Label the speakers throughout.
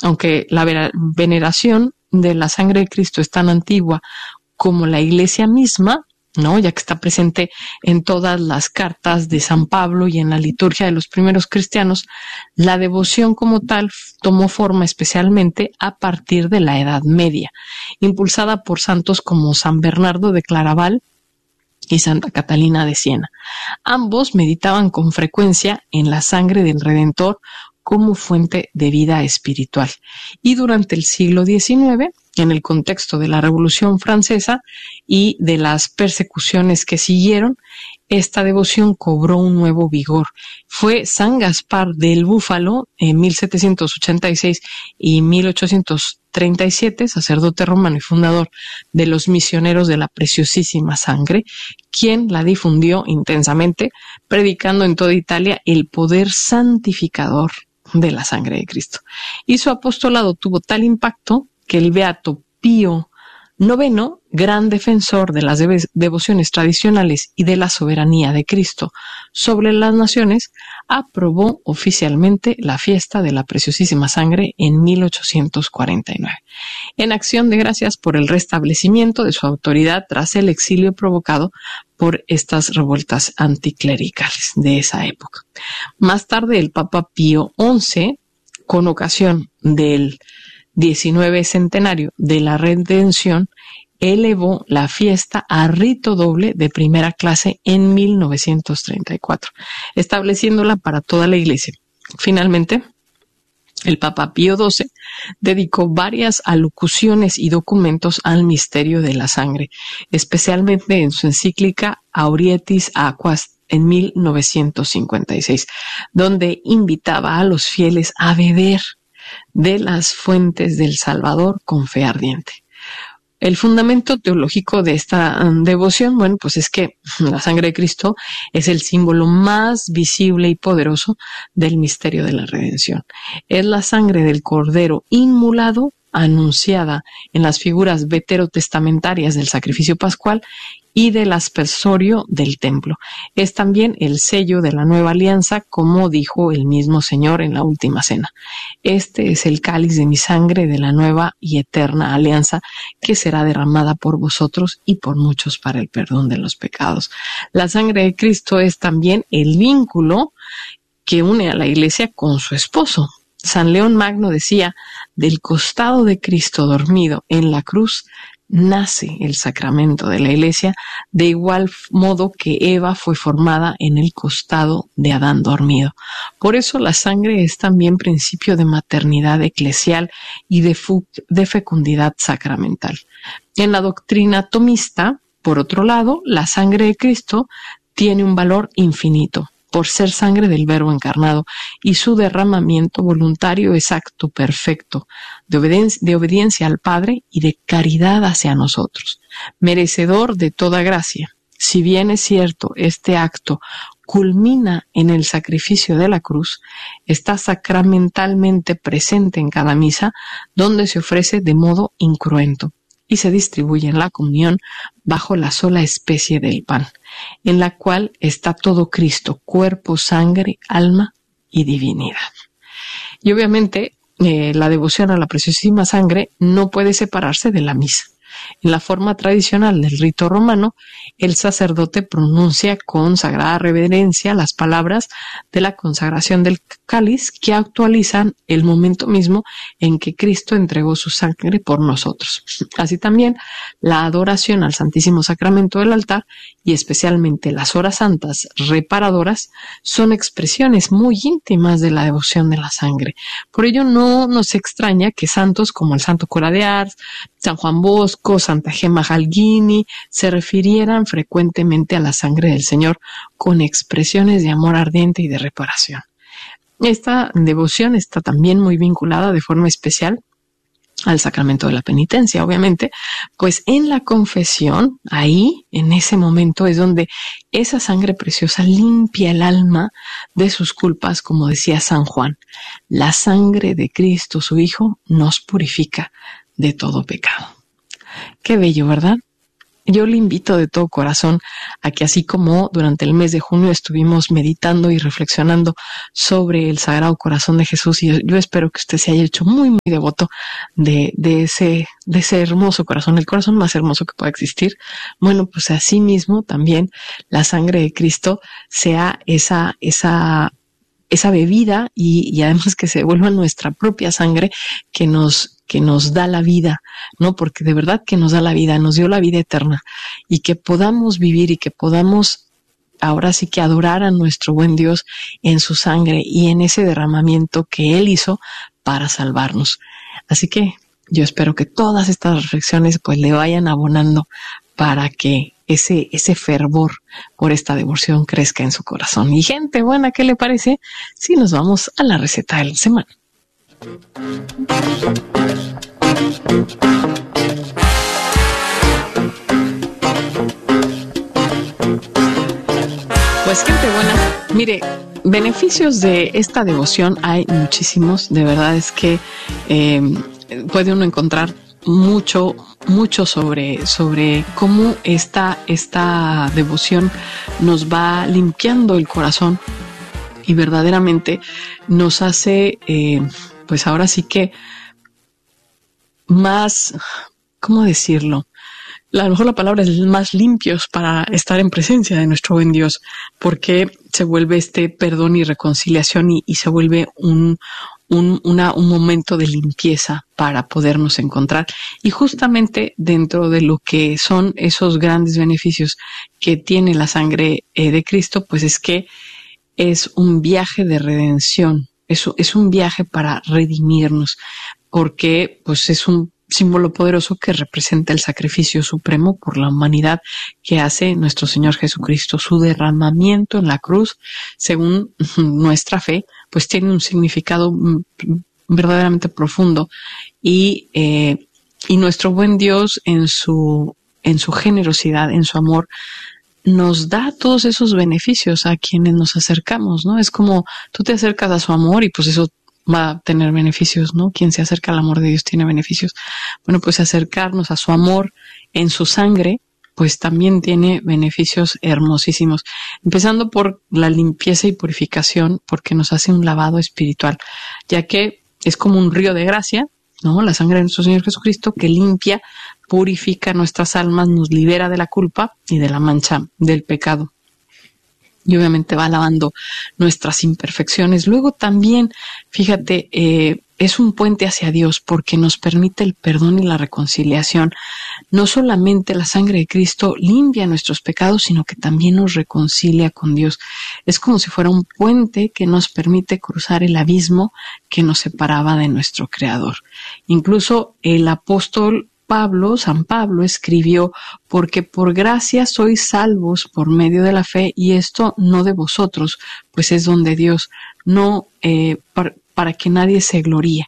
Speaker 1: aunque la veneración de la sangre de Cristo es tan antigua como la Iglesia misma, ¿no? Ya que está presente en todas las cartas de San Pablo y en la liturgia de los primeros cristianos, la devoción como tal tomó forma especialmente a partir de la Edad Media, impulsada por santos como San Bernardo de Claraval y Santa Catalina de Siena. Ambos meditaban con frecuencia en la sangre del Redentor como fuente de vida espiritual. Y durante el siglo XIX, en el contexto de la Revolución Francesa y de las persecuciones que siguieron, esta devoción cobró un nuevo vigor. Fue San Gaspar del Búfalo, en 1786 y 1837, sacerdote romano y fundador de los misioneros de la preciosísima sangre, quien la difundió intensamente, predicando en toda Italia el poder santificador de la sangre de Cristo. Y su apostolado tuvo tal impacto que el beato Pío IX, gran defensor de las devociones tradicionales y de la soberanía de Cristo sobre las naciones, aprobó oficialmente la fiesta de la preciosísima sangre en 1849, en acción de gracias por el restablecimiento de su autoridad tras el exilio provocado por estas revueltas anticlericales de esa época. Más tarde, el Papa Pío XI, con ocasión del 19 centenario de la Redención, elevó la fiesta a rito doble de primera clase en 1934, estableciéndola para toda la Iglesia. Finalmente, el Papa Pío XII dedicó varias alocuciones y documentos al misterio de la sangre, especialmente en su encíclica Aurietis Aquas en 1956, donde invitaba a los fieles a beber de las fuentes del Salvador con fe ardiente. El fundamento teológico de esta devoción, bueno, pues es que la sangre de Cristo es el símbolo más visible y poderoso del misterio de la redención. Es la sangre del Cordero inmolado, anunciada en las figuras veterotestamentarias del sacrificio pascual y del aspersorio del templo. Es también el sello de la nueva alianza, como dijo el mismo Señor en la última cena. Este es el cáliz de mi sangre de la nueva y eterna alianza que será derramada por vosotros y por muchos para el perdón de los pecados. La sangre de Cristo es también el vínculo que une a la Iglesia con su esposo. San León Magno decía: del costado de Cristo dormido en la cruz nace el sacramento de la Iglesia, de igual modo que Eva fue formada en el costado de Adán dormido. Por eso la sangre es también principio de maternidad eclesial y de fecundidad sacramental. En la doctrina tomista, por otro lado, la sangre de Cristo tiene un valor infinito, por ser sangre del Verbo encarnado, y su derramamiento voluntario es acto perfecto de obediencia al Padre y de caridad hacia nosotros, merecedor de toda gracia. Si bien es cierto, este acto culmina en el sacrificio de la cruz, está sacramentalmente presente en cada misa, donde se ofrece de modo incruento y se distribuye en la comunión bajo la sola especie del pan, en la cual está todo Cristo, cuerpo, sangre, alma y divinidad. Y obviamente la devoción a la preciosísima sangre no puede separarse de la misa. En la forma tradicional del rito romano, el sacerdote pronuncia con sagrada reverencia las palabras de la consagración del cáliz, que actualizan el momento mismo en que Cristo entregó su sangre por nosotros. Así también, la adoración al Santísimo Sacramento del altar y especialmente las horas santas reparadoras son expresiones muy íntimas de la devoción de la sangre. Por ello no nos extraña que santos como el Santo Cora de Ars, San Juan Bosco, Santa Gemma Galgini se refirieran frecuentemente a la sangre del Señor con expresiones de amor ardiente y de reparación. Esta devoción está también muy vinculada de forma especial al sacramento de la penitencia, obviamente, pues en la confesión, ahí, en ese momento, es donde esa sangre preciosa limpia el alma de sus culpas, como decía San Juan. La sangre de Cristo, su Hijo, nos purifica de todo pecado. Qué bello, ¿verdad? yo le invito de todo corazón a que, así como durante el mes de junio estuvimos meditando y reflexionando sobre el Sagrado Corazón de Jesús, y yo espero que usted se haya hecho muy, muy devoto de ese hermoso corazón, el corazón más hermoso que pueda existir. Bueno, pues así mismo también la sangre de Cristo sea esa bebida y además que se vuelva nuestra propia sangre que nos da la vida, ¿no? Porque de verdad que nos da la vida, nos dio la vida eterna, y que podamos vivir y que podamos ahora sí que adorar a nuestro buen Dios en su sangre y en ese derramamiento que Él hizo para salvarnos. Así que yo espero que todas estas reflexiones pues le vayan abonando para que ese fervor por esta devoción crezca en su corazón. Y gente buena, ¿qué le parece si nos vamos a la receta de la semana? Pues gente buena, mire, beneficios de esta devoción hay muchísimos. De verdad es que puede uno encontrar mucho sobre cómo esta devoción nos va limpiando el corazón y verdaderamente nos hace pues ahora sí que más, ¿cómo decirlo? A lo mejor la palabra es más limpios para estar en presencia de nuestro buen Dios, porque se vuelve este perdón y reconciliación y se vuelve un momento de limpieza para podernos encontrar. Y justamente dentro de lo que son esos grandes beneficios que tiene la sangre de Cristo, pues es que es un viaje de redención, es un viaje para redimirnos, porque pues es un símbolo poderoso que representa el sacrificio supremo por la humanidad que hace nuestro Señor Jesucristo. Su derramamiento en la cruz, según nuestra fe, pues tiene un significado verdaderamente profundo, y nuestro buen Dios en su generosidad, en su amor, nos da todos esos beneficios a quienes nos acercamos, ¿no? Es como tú te acercas a su amor y pues eso va a tener beneficios, ¿no? Quien se acerca al amor de Dios tiene beneficios. Bueno, pues acercarnos a su amor en su sangre, pues también tiene beneficios hermosísimos. Empezando por la limpieza y purificación, porque nos hace un lavado espiritual, ya que es como un río de gracia, ¿no? La sangre de nuestro Señor Jesucristo que limpia, purifica nuestras almas, nos libera de la culpa y de la mancha del pecado. Y obviamente va lavando nuestras imperfecciones. Luego también, fíjate, es un puente hacia Dios porque nos permite el perdón y la reconciliación. No solamente la sangre de Cristo limpia nuestros pecados, sino que también nos reconcilia con Dios. Es como si fuera un puente que nos permite cruzar el abismo que nos separaba de nuestro Creador. Incluso el apóstol San Pablo escribió: porque por gracia sois salvos por medio de la fe, y esto no de vosotros, pues es don de Dios, no para que nadie se gloríe,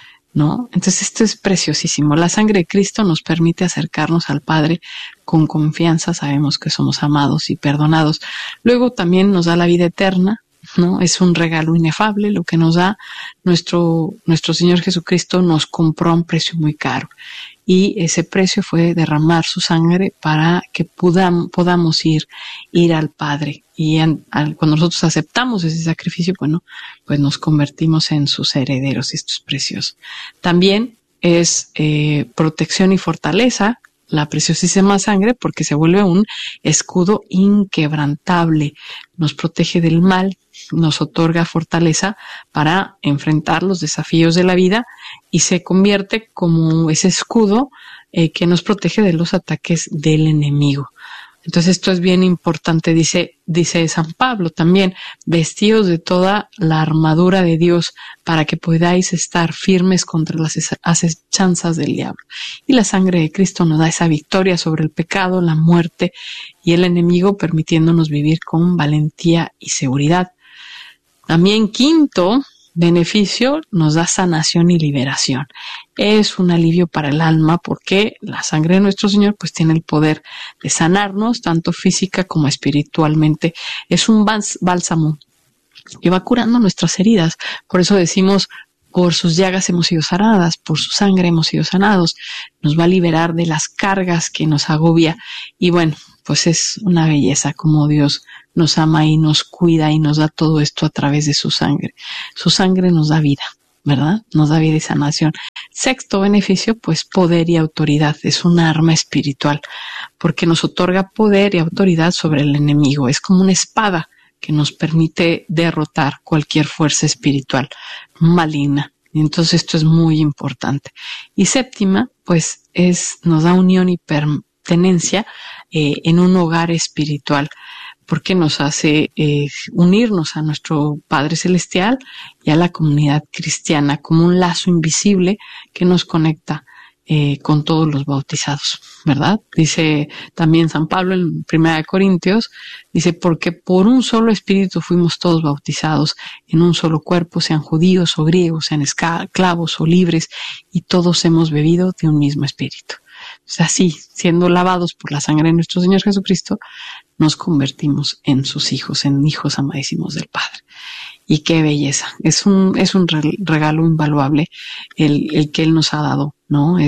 Speaker 1: ¿no? Entonces esto es preciosísimo. La sangre de Cristo nos permite acercarnos al Padre con confianza, sabemos que somos amados y perdonados. Luego también nos da la vida eterna, ¿no? Es un regalo inefable lo que nos da nuestro Señor Jesucristo. Nos compró a un precio muy caro, y ese precio fue derramar su sangre para que podamos ir al Padre. Y cuando nosotros aceptamos ese sacrificio, bueno, pues nos convertimos en sus herederos, y esto es precioso. También es protección y fortaleza, la preciosísima sangre, porque se vuelve un escudo inquebrantable, nos protege del mal, nos otorga fortaleza para enfrentar los desafíos de la vida, y se convierte como ese escudo que nos protege de los ataques del enemigo. Entonces esto es bien importante, dice San Pablo también: vestidos de toda la armadura de Dios para que podáis estar firmes contra las acechanzas del diablo. Y la sangre de Cristo nos da esa victoria sobre el pecado, la muerte y el enemigo, permitiéndonos vivir con valentía y seguridad. También, quinto beneficio, nos da sanación y liberación. Es un alivio para el alma porque la sangre de nuestro Señor pues tiene el poder de sanarnos tanto física como espiritualmente. Es un bálsamo que va curando nuestras heridas. Por eso decimos por sus llagas hemos sido sanadas, por su sangre hemos sido sanados, nos va a liberar de las cargas que nos agobia. Y bueno, pues es una belleza como Dios nos ama y nos cuida y nos da todo esto a través de su sangre. Su sangre nos da vida, ¿verdad? Nos da vida y sanación. Sexto beneficio, pues poder y autoridad. Es un arma espiritual porque nos otorga poder y autoridad sobre el enemigo. Es como una espada que nos permite derrotar cualquier fuerza espiritual maligna. Y entonces esto es muy importante. Y séptima, pues nos da unión y pertenencia en un hogar espiritual, porque nos hace unirnos a nuestro Padre Celestial y a la comunidad cristiana como un lazo invisible que nos conecta con todos los bautizados, ¿verdad? Dice también San Pablo en 1 Corintios, dice, porque por un solo espíritu fuimos todos bautizados en un solo cuerpo, sean judíos o griegos, sean esclavos o libres, y todos hemos bebido de un mismo espíritu. O sea, así, siendo lavados por la sangre de nuestro Señor Jesucristo, nos convertimos en sus hijos, en hijos amadísimos del Padre. Y qué belleza, es un regalo invaluable el que Él nos ha dado, ¿no?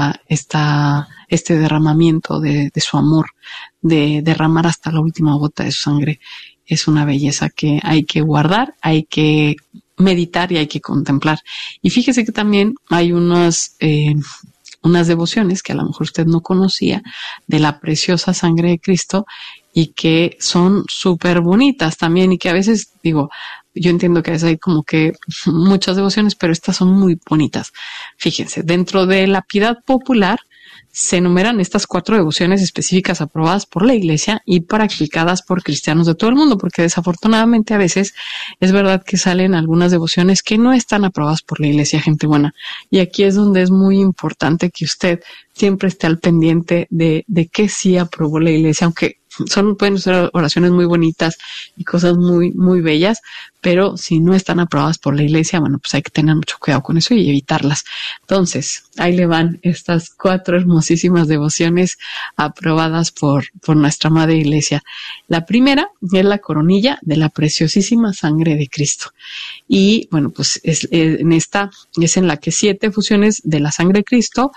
Speaker 1: Este derramamiento de su amor, de derramar hasta la última gota de su sangre, es una belleza que hay que guardar, hay que meditar y hay que contemplar. Y fíjese que también hay unas devociones que a lo mejor usted no conocía de la preciosa sangre de Cristo y que son súper bonitas también y que a veces digo, yo entiendo que a veces hay como que muchas devociones, pero estas son muy bonitas. Fíjense, dentro de la piedad popular se enumeran estas 4 devociones específicas aprobadas por la Iglesia y practicadas por cristianos de todo el mundo, porque desafortunadamente a veces es verdad que salen algunas devociones que no están aprobadas por la Iglesia, gente buena. Y aquí es donde es muy importante que usted siempre esté al pendiente de qué sí aprobó la Iglesia, aunque pueden ser oraciones muy bonitas y cosas muy, muy bellas, pero si no están aprobadas por la Iglesia, bueno, pues hay que tener mucho cuidado con eso y evitarlas. Entonces, ahí le van estas 4 hermosísimas devociones aprobadas por nuestra Madre Iglesia. La primera es la coronilla de la preciosísima sangre de Cristo. Y bueno, pues en la que 7 efusiones de la sangre de Cristo,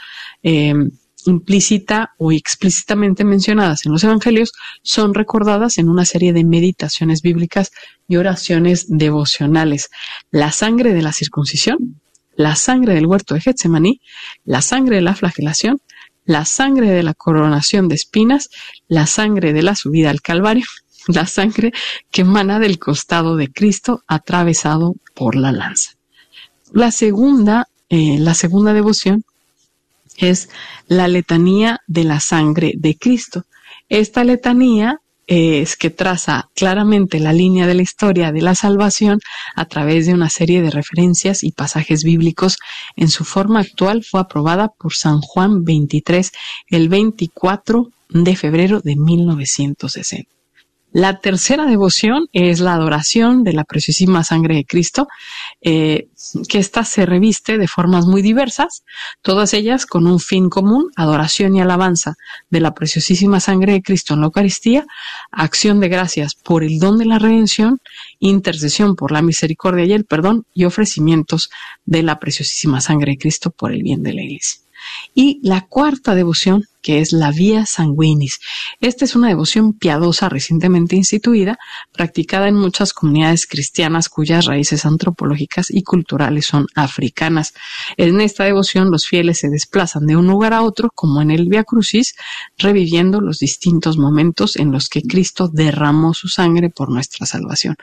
Speaker 1: implícita o explícitamente mencionadas en los evangelios, son recordadas en una serie de meditaciones bíblicas y oraciones devocionales. La sangre de la circuncisión, la sangre del huerto de Getsemaní, la sangre de la flagelación, la sangre de la coronación de espinas, la sangre de la subida al Calvario, la sangre que emana del costado de Cristo atravesado por la lanza. La segunda devoción es la letanía de la sangre de Cristo. Esta letanía es que traza claramente la línea de la historia de la salvación a través de una serie de referencias y pasajes bíblicos. En su forma actual fue aprobada por San Juan XXIII el 24 de febrero de 1960. La tercera devoción es la adoración de la preciosísima sangre de Cristo, que ésta se reviste de formas muy diversas, todas ellas con un fin común: adoración y alabanza de la preciosísima sangre de Cristo en la Eucaristía, acción de gracias por el don de la redención, intercesión por la misericordia y el perdón, y ofrecimientos de la preciosísima sangre de Cristo por el bien de la Iglesia. Y la cuarta devoción, que es la Via Sanguinis. Esta es una devoción piadosa recientemente instituida, practicada en muchas comunidades cristianas cuyas raíces antropológicas y culturales son africanas. En esta devoción los fieles se desplazan de un lugar a otro, como en el Via Crucis, reviviendo los distintos momentos en los que Cristo derramó su sangre por nuestra salvación.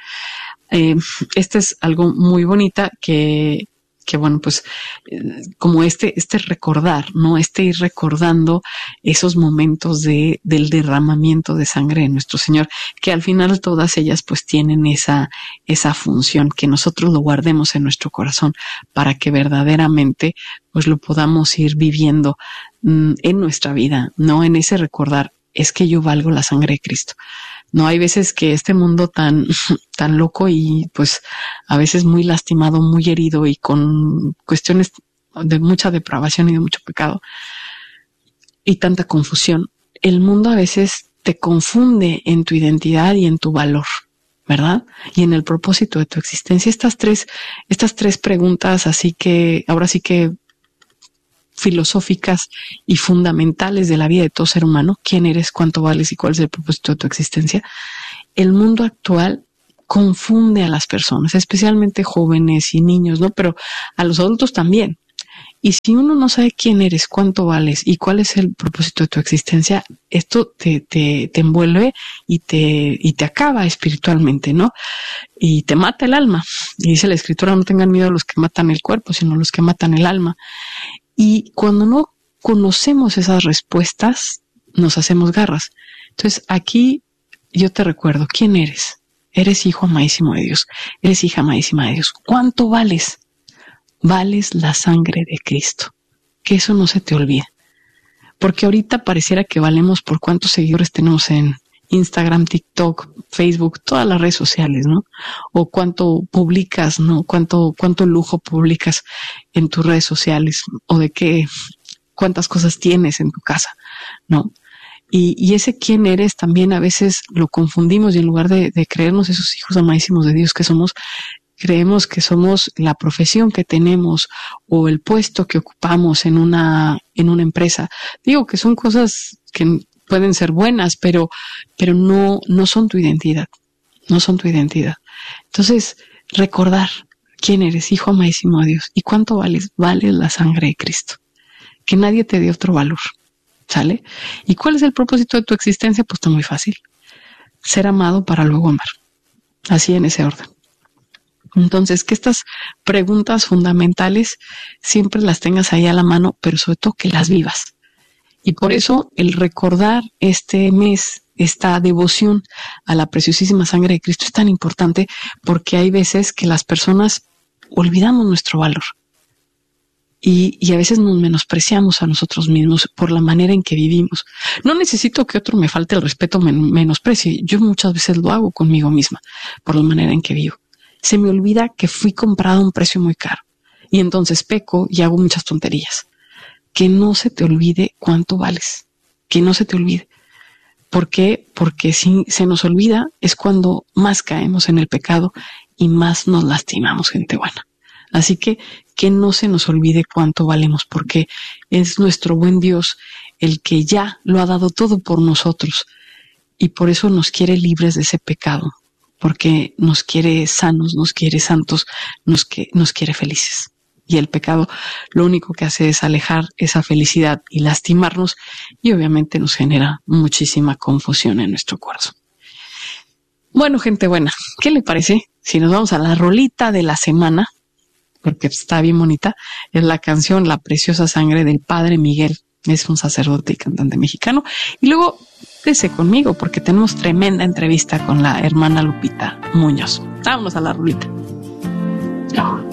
Speaker 1: Este es algo muy bonita que bueno, pues como este recordar, ¿no? Ir recordando esos momentos del derramamiento de sangre de nuestro Señor, que al final todas ellas pues tienen esa función, que nosotros lo guardemos en nuestro corazón para que verdaderamente pues lo podamos ir viviendo en nuestra vida, ¿no? En ese recordar, es que yo valgo la sangre de Cristo. No, hay veces que este mundo tan loco y pues a veces muy lastimado, muy herido y con cuestiones de mucha depravación y de mucho pecado y tanta confusión, el mundo a veces te confunde en tu identidad y en tu valor, ¿verdad? Y en el propósito de tu existencia. Estas tres preguntas, así que ahora sí que filosóficas y fundamentales de la vida de todo ser humano: ¿quién eres, cuánto vales y cuál es el propósito de tu existencia? El mundo actual confunde a las personas, especialmente jóvenes y niños, ¿no? Pero a los adultos también. Y si uno no sabe quién eres, cuánto vales y cuál es el propósito de tu existencia, esto te envuelve y te acaba espiritualmente, ¿no? Y te mata el alma. Y dice la Escritura: no tengan miedo a los que matan el cuerpo, sino a los que matan el alma. Y cuando no conocemos esas respuestas, nos hacemos garras. Entonces, aquí yo te recuerdo: ¿quién eres? Eres hijo amadísimo de Dios. Eres hija amadísima de Dios. ¿Cuánto vales? Vales la sangre de Cristo. Que eso no se te olvide. Porque ahorita pareciera que valemos por cuántos seguidores tenemos en Instagram, TikTok, Facebook, todas las redes sociales, ¿no? O cuánto publicas, ¿no? Cuánto lujo publicas en tus redes sociales, o cuántas cosas tienes en tu casa, ¿no? Y ese quién eres también a veces lo confundimos, y en lugar de creernos esos hijos amadísimos de Dios que somos, creemos que somos la profesión que tenemos o el puesto que ocupamos en una empresa. Digo que son cosas que pueden ser buenas, pero no son tu identidad. No son tu identidad. Entonces, recordar quién eres, hijo amadísimo de Dios, y cuánto vales. Vales la sangre de Cristo. Que nadie te dé otro valor. ¿Sale? ¿Y cuál es el propósito de tu existencia? Pues está muy fácil: ser amado para luego amar. Así, en ese orden. Entonces, que estas preguntas fundamentales siempre las tengas ahí a la mano, pero sobre todo que las vivas. Y por eso el recordar este mes, esta devoción a la preciosísima sangre de Cristo es tan importante, porque hay veces que las personas olvidamos nuestro valor. Y a veces nos menospreciamos a nosotros mismos por la manera en que vivimos. No necesito que otro me falte el respeto, me menosprecie. Yo muchas veces lo hago conmigo misma por la manera en que vivo. Se me olvida que fui comprada a un precio muy caro. Y entonces peco y hago muchas tonterías. Que no se te olvide cuánto vales. Que no se te olvide. ¿Por qué? Porque si se nos olvida es cuando más caemos en el pecado y más nos lastimamos, gente buena. Así que no se nos olvide cuánto valemos, porque es nuestro buen Dios el que ya lo ha dado todo por nosotros, y por eso nos quiere libres de ese pecado, porque nos quiere sanos, nos quiere santos, nos quiere felices. Y el pecado lo único que hace es alejar esa felicidad y lastimarnos, y obviamente nos genera muchísima confusión en nuestro corazón. Bueno, gente buena, ¿qué le parece si nos vamos a la rolita de la semana? Porque está bien bonita. Es la canción La Preciosa Sangre del Padre Miguel. Es un sacerdote y cantante mexicano. Y luego, quédese conmigo porque tenemos tremenda entrevista con la hermana Lupita Muñoz. Vámonos a la rolita. Chao.